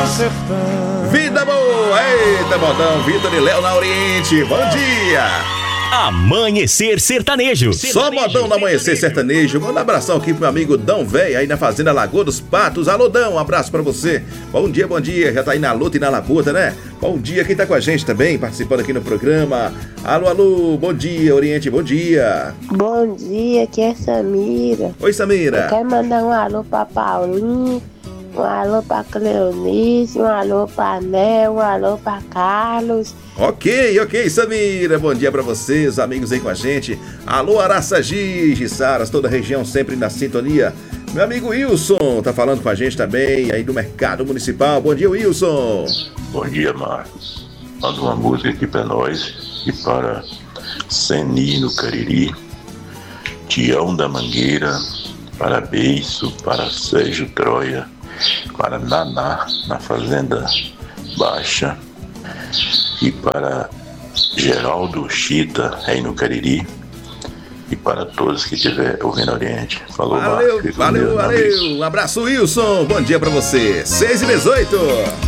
Vida boa! Eita, modão, Vitor e Léo na Oriente. Bom dia! Amanhecer Sertanejo. Só modão no Amanhecer Sertanejo. Manda um abração aqui pro meu amigo Dão Véi, aí na Fazenda Lagoa dos Patos. Alô, Dão, um abraço pra você. Bom dia, bom dia. Já tá aí na luta e na labuta, né? Bom dia, quem tá com a gente também, participando aqui no programa. Alô, alô, bom dia, Oriente, bom dia. Bom dia, aqui é Samira. Oi, Samira. Eu quero mandar um alô pra Paulinho, um alô pra Cleonice, um alô pra Nel, um alô pra Carlos. Ok, Samira, bom dia pra vocês, amigos aí com a gente. Alô, Araçagi, Saras, toda a região sempre na sintonia. Meu amigo Wilson tá falando com a gente também, aí do Mercado Municipal. Bom dia, Wilson. Bom dia, Marcos. Manda uma música aqui pra nós e para Seni no Cariri, Tião da Mangueira, para Beiço, para Sérgio Troia, para Naná na Fazenda Baixa e para Geraldo Chita aí no Cariri e para todos que estiver ouvindo Oriente. Falou, valeu, Marcos. valeu. Um abraço, Wilson. Bom dia pra você. 6h18.